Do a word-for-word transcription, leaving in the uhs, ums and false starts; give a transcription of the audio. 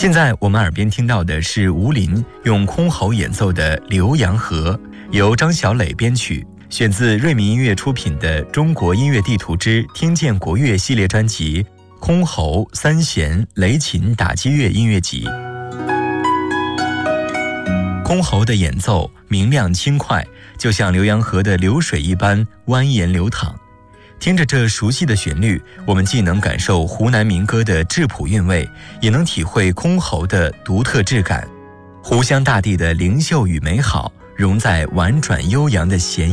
现在我们耳边听到的是吴林用箜篌演奏的《浏阳河》，由张小磊编曲，选自瑞民音乐出品的《中国音乐地图之听见国乐》系列专辑《箜篌、三弦、雷琴打击乐音乐集》。箜篌的演奏明亮轻快，就像浏阳河的流水一般蜿蜒流淌。听着这熟悉的旋律，我们既能感受湖南民歌的质朴韵味，也能体会箜篌的独特质感。湖湘大地的灵秀与美好，融在婉转悠扬的弦